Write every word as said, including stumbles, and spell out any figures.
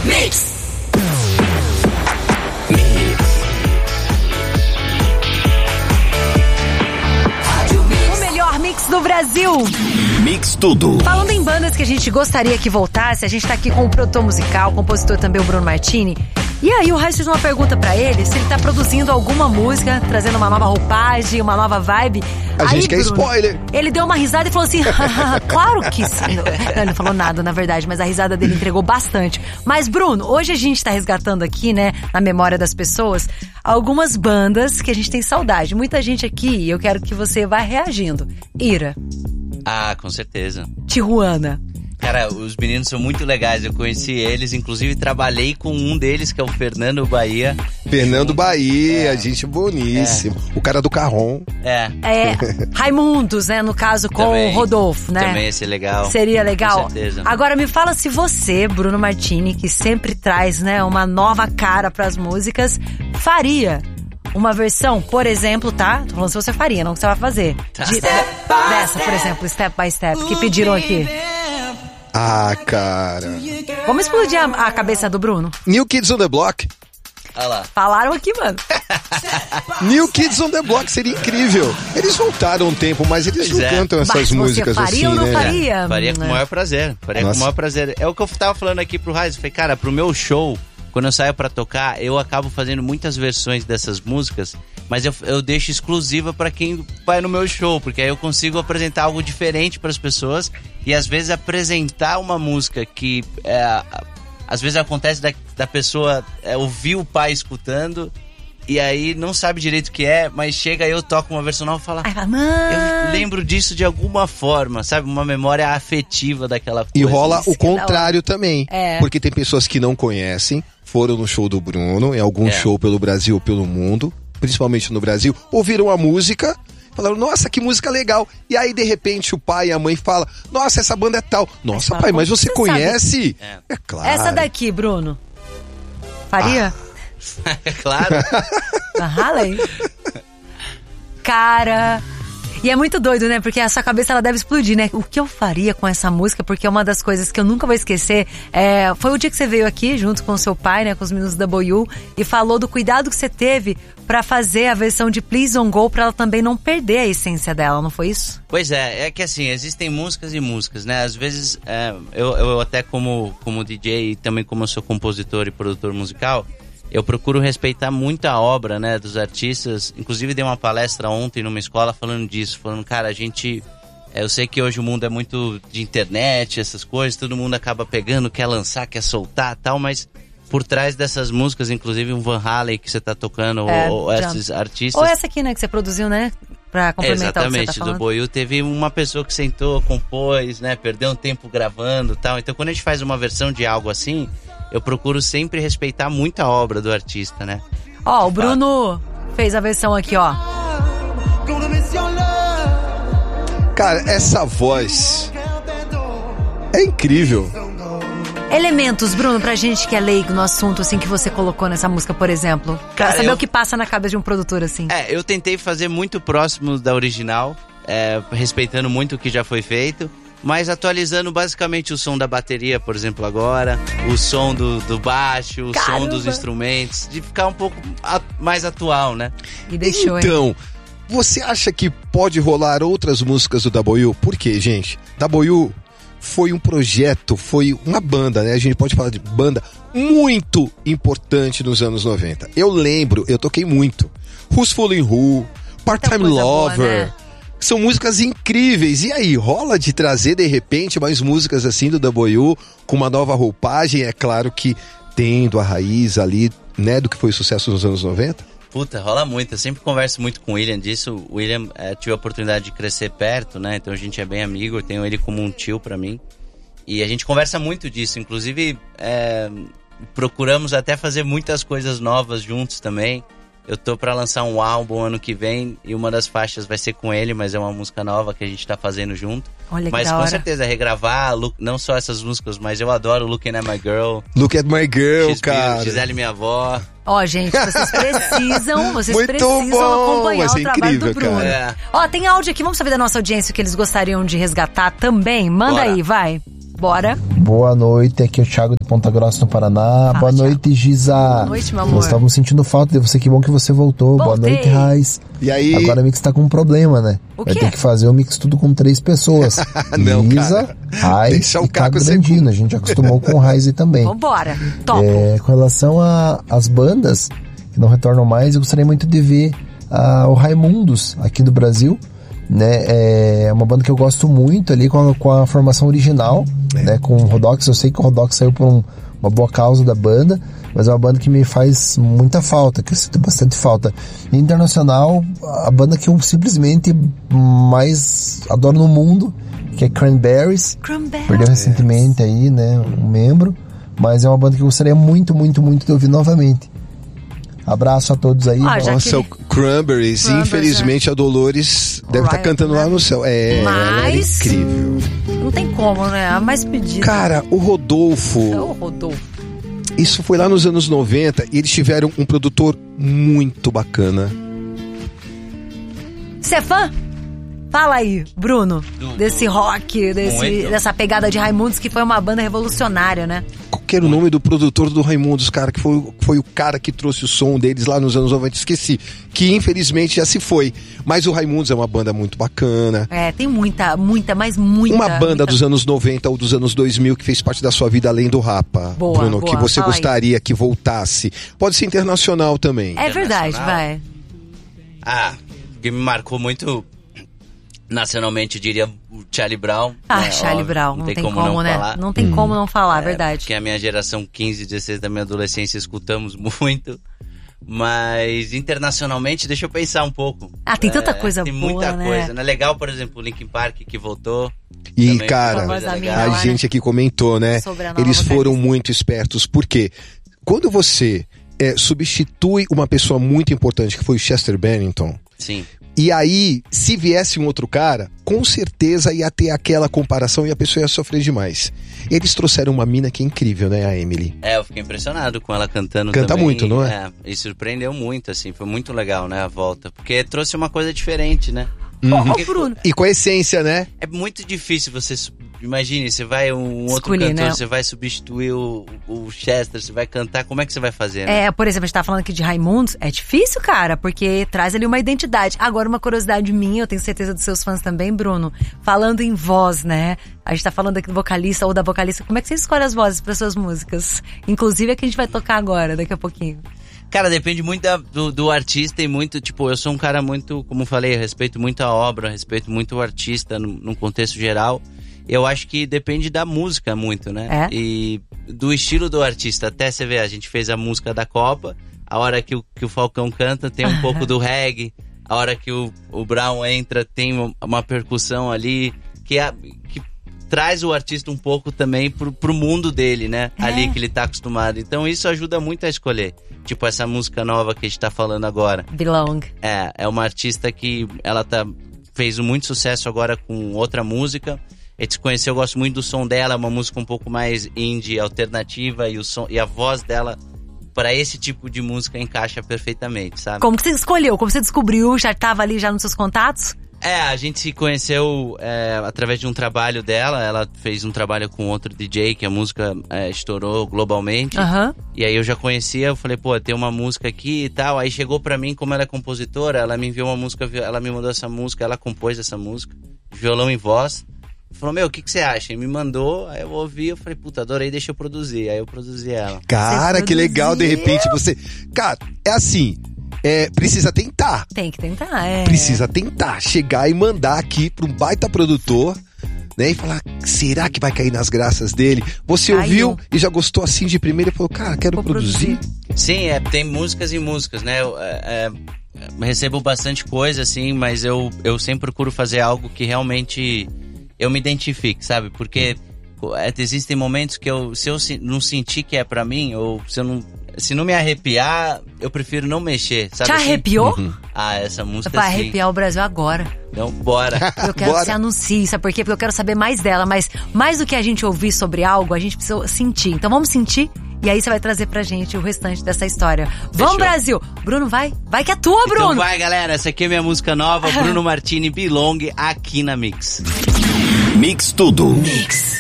Mix. O melhor mix do Brasil. Mix tudo. Falando em bandas que a gente gostaria que voltasse, a gente tá aqui com o produtor musical, compositor também, o Bruno Martini. E aí o Raiz fez uma pergunta pra ele, se ele tá produzindo alguma música, trazendo uma nova roupagem, uma nova vibe. A aí, gente quer Bruno, spoiler. Ele deu uma risada e falou assim, claro que sim. Não, ele não falou nada, na verdade, mas a risada dele entregou bastante. Mas, Bruno, hoje a gente tá resgatando aqui, né, na memória das pessoas, algumas bandas que a gente tem saudade. Muita gente aqui, e eu quero que você vá reagindo. Ira. Ah, com certeza. Tijuana. Cara, os meninos são muito legais, eu conheci eles, inclusive trabalhei com um deles, que é o Fernando Bahia. Fernando Bahia, é. gente boníssimo. É. O cara do Carrom. É. É, Raimundos, né, no caso com também, o Rodolfo, né? Também ia ser legal. Seria legal. Com certeza. Agora me fala se você, Bruno Martini, que sempre traz, né, uma nova cara pras músicas, faria uma versão, por exemplo, tá? Tô falando se você faria, não que você vai fazer. Tá. De, dessa, por exemplo, Step by Step, que pediram aqui. Ah, cara. Vamos explodir a, a cabeça do Bruno? New Kids on the Block. Olha lá. Falaram aqui, mano. New Kids on the Block seria incrível. Eles voltaram um tempo, mas eles Pois não é. cantam essas Mas você músicas faria assim, ou não né? faria? É, faria com o maior prazer. Faria Nossa. com o maior prazer. É o que eu tava falando aqui pro Raiz. Eu falei, cara, pro meu show, quando eu saio pra tocar, eu acabo fazendo muitas versões dessas músicas, mas eu, eu deixo exclusiva pra quem vai no meu show, porque aí eu consigo apresentar algo diferente pras pessoas e às vezes apresentar uma música que é, às vezes acontece da, da pessoa é, ouvir o pai escutando e aí não sabe direito o que é, mas chega aí eu toco uma versão nova e fala, Ai, fala, mãe. eu lembro disso de alguma forma, sabe? Uma memória afetiva daquela coisa. E rola Isso o que é da contrário também. É. Porque tem pessoas que não conhecem, foram no show do Bruno, em algum É. show pelo Brasil ou pelo mundo, principalmente no Brasil, ouviram a música, falaram, nossa, que música legal. E aí, de repente, o pai e a mãe falam, nossa, essa banda é tal. Nossa, fala, pai, como mas você você conhece? É. É claro. Essa daqui, Bruno. Faria? Claro. A Halley? Cara... E é muito doido, né? Porque a sua cabeça, ela deve explodir, né? O que eu faria com essa música? Porque é uma das coisas que eu nunca vou esquecer. É, foi o dia que você veio aqui, junto com o seu pai, né? Com os meninos da W, e falou do cuidado que você teve pra fazer a versão de Please Don't Go, pra ela também não perder a essência dela, não foi isso? Pois é, é que assim, existem músicas e músicas, né? Às vezes, é, eu, eu até como, como D J e também como eu sou compositor e produtor musical, eu procuro respeitar muito a obra, né, dos artistas. Inclusive dei uma palestra ontem numa escola falando disso, falando, cara, a gente... É, eu sei que hoje o mundo é muito de internet, essas coisas, todo mundo acaba pegando, quer lançar, quer soltar e tal, mas por trás dessas músicas, inclusive um Van Halen que você tá tocando, É, ou, ou já. esses artistas... Ou essa aqui, né, que você produziu, né? Pra complementar o que você tá Exatamente, falando. do Boiú teve uma pessoa que sentou, compôs, né, perdeu um tempo gravando e tal. Então quando a gente faz uma versão de algo assim, eu procuro sempre respeitar muito a obra do artista, né? Ó, o Bruno fez a versão aqui, ó. Cara, essa voz é incrível. Elementos, Bruno, pra gente que é leigo no assunto, assim, que você colocou nessa música, por exemplo. Pra Cara, saber eu- o que passa na cabeça de um produtor, assim. É, eu tentei fazer muito próximo da original, é, respeitando muito o que já foi feito, mas atualizando basicamente o som da bateria, por exemplo, agora, o som do, do baixo, o Caramba! som dos instrumentos, de ficar um pouco a- mais atual, né? E deixou, hein? Então, você acha que pode rolar outras músicas do W? Por quê, gente? W foi um projeto, foi uma banda, né? A gente pode falar de banda muito importante nos anos noventa. Eu lembro, eu toquei muito. Who's Fooling Who, Part-Time coisa boa, Lover. né? São músicas incríveis. E aí, rola de trazer, de repente, mais músicas assim do W com uma nova roupagem? É claro que tendo a raiz ali, né, do que foi sucesso nos anos noventa? Puta, rola muito. Eu sempre converso muito com o William disso. O William, é, tive a oportunidade de crescer perto, né? Então a gente é bem amigo. Eu tenho ele como um tio pra mim. E a gente conversa muito disso. Inclusive, é, procuramos até fazer muitas coisas novas juntos também. Eu tô pra lançar um álbum ano que vem e uma das faixas vai ser com ele, mas é uma música nova que a gente tá fazendo junto. Olha que mas da com hora. certeza, regravar, look, não só essas músicas, mas eu adoro Looking at My Girl, Look at My Girl, X- cara. Gisele Minha Avó. Ó, gente, vocês precisam, vocês Muito precisam bom, acompanhar vai ser o trabalho incrível, do Bruno. cara. É. Ó, tem áudio aqui, vamos saber da nossa audiência o que eles gostariam de resgatar também? Manda Bora. aí, vai. Bora. Boa noite, aqui é o Thiago de Ponta Grossa, no Paraná. Fala, Boa Thiago. noite, Giza. Boa noite, meu amor. Nós estávamos sentindo falta de você, que bom que você voltou. Voltei. Boa noite, Raiz. E aí? Agora o Mix tá com um problema, né? O Vai quê? ter que fazer o Mix tudo com três pessoas. Não, Giza, cara. Raiz Deixa o e Caco Caco ser Brandino. A gente acostumou com o Raiz também. Vambora. Top. É, com relação às bandas que não retornam mais, eu gostaria muito de ver uh, o Raimundos aqui do Brasil, né? É uma banda que eu gosto muito ali com a, com a formação original, é. né? Com o Rodox. Eu sei que o Rodox saiu por um, uma boa causa da banda, mas é uma banda que me faz muita falta, que eu sinto bastante falta. E internacional, a banda que eu simplesmente mais adoro no mundo, que é Cranberries. Cranberries. Perdeu recentemente aí, né? Um membro. Mas é uma banda que eu gostaria muito, muito, muito de ouvir novamente. Abraço a todos aí. Ah, já Nossa, que- o Cranberries, Cranberries, infelizmente a Dolores deve estar Ryan, cantando né? lá no céu. É, ela era Mas- incrível. Não tem como, né? A mais pedida. Cara, o Rodolfo, Ô, Rodolfo. isso foi lá nos anos noventa e eles tiveram um produtor muito bacana. Você é fã? Fala aí, Bruno, Do- desse do- rock, desse, Muito. dessa pegada de Raimundos, que foi uma banda revolucionária, né? Qual que era o nome do produtor do Raimundos, cara? Que foi, foi o cara que trouxe o som deles lá nos anos noventa. Esqueci. Que infelizmente já se foi. Mas o Raimundos é uma banda muito bacana. É, tem muita, muita, mas muita. Uma banda muita... dos anos noventa ou dos anos dois mil que fez parte da sua vida além do Rapa. Boa, Bruno, boa, que você fala aí. gostaria que voltasse. Pode ser internacional também. É verdade, Internacional. vai. Ah, o que me marcou muito nacionalmente, eu diria o Charlie Brown. Ah, né? Charlie Óbvio, Brown, não tem como, não né? falar. Não tem como não falar, É, verdade. Porque a minha geração quinze, dezesseis da minha adolescência escutamos muito. Mas internacionalmente, deixa eu pensar um pouco. Ah, tem tanta coisa tem boa, muita né? coisa, né? Legal, por exemplo, o Linkin Park que voltou. E, Também cara, foi uma coisa Famosa legal. mina a lá, gente aqui comentou, né? Sobre a nova Eles foram vocalista. muito espertos. Por quê? Quando você é, substitui uma pessoa muito importante, que foi o Chester Bennington, Sim. e aí, se viesse um outro cara, com certeza ia ter aquela comparação e a pessoa ia sofrer demais. Eles trouxeram uma mina que é incrível, né? A Emily. É, eu fiquei impressionado com ela cantando Canta também. muito, não é? É, e surpreendeu muito, assim. Foi muito legal, né, a volta. Porque trouxe uma coisa diferente, né? Ô, Porque Bruno, E com a essência, né? É muito difícil você... su- Imagine, você vai um outro Escolher, cantor, né? você vai substituir o, o Chester, você vai cantar, como é que você vai fazer, né? é, por exemplo, a gente tá falando aqui de Raimundos, é difícil, cara, porque traz ali uma identidade. Agora, uma curiosidade minha, eu tenho certeza dos seus fãs também, Bruno, falando em voz, né? A gente tá falando aqui do vocalista ou da vocalista, como é que você escolhe as vozes para suas músicas? Inclusive a que a gente vai tocar agora, daqui a pouquinho. Cara, depende muito da- do, do artista e muito, tipo, eu sou um cara muito, como eu falei, eu respeito muito a obra, respeito muito o artista no, num contexto geral. Eu acho que depende da música muito, né? É? E do estilo do artista. Até você vê, a gente fez a música da Copa, a hora que o, que o Falcão canta tem um pouco do reggae, a hora que o, o Brown entra tem uma, uma percussão ali, que, é, que traz o artista um pouco também pro, pro mundo dele, né? É. Ali que ele tá acostumado. Então isso ajuda muito a escolher. Tipo essa música nova que a gente tá falando agora. Belong. É, é uma artista que ela tá, fez muito sucesso agora com outra música. A gente se conheceu, eu gosto muito do som dela, é uma música um pouco mais indie, alternativa, e, o som, e a voz dela, para esse tipo de música, encaixa perfeitamente, sabe? Como que você escolheu? Como você descobriu? Já tava ali já nos seus contatos? É, a gente se conheceu é, através de um trabalho dela, ela fez um trabalho com outro D J, que a música é, estourou globalmente. Aham. E aí eu já conhecia, eu falei, pô, tem uma música aqui e tal. Aí chegou pra mim, como ela é compositora, ela me enviou uma música, ela me mandou essa música, ela compôs essa música, violão e voz. Falou, meu, o que, que você acha? E me mandou, aí eu ouvi, eu falei, puta, adorei, deixa eu produzir. Aí eu produzi ela. Cara, Você que legal, de produziu. repente você... Cara, é assim, é, precisa tentar. Tem que tentar, é. Precisa tentar chegar e mandar aqui para um baita produtor, né? E falar, será que vai cair nas graças dele? Você Caiu. ouviu e já gostou assim de primeira e falou, cara, quero Vou produzir. Sim, é, tem músicas e músicas, né? Eu, é, é, recebo bastante coisa, assim, mas eu, eu sempre procuro fazer algo que realmente eu me identifique, sabe? Porque é, existem momentos que eu, se eu se- não sentir que é pra mim, ou se eu não, se não me arrepiar, eu prefiro não mexer, sabe? Te assim? arrepiou? Ah, essa música Vai sim. arrepiar o Brasil agora. Então, bora. Eu quero Bora. que você anuncie, sabe por quê? Porque eu quero saber mais dela, mas mais do que a gente ouvir sobre algo, a gente precisa sentir. Então vamos sentir e aí você vai trazer pra gente o restante dessa história. Vamos, Fechou. Brasil! Bruno, vai! Vai que é tua, Bruno! Então vai, galera. Essa aqui é minha música nova, Bruno Martini Belong, aqui na Mix. Mix Tudo. Mix.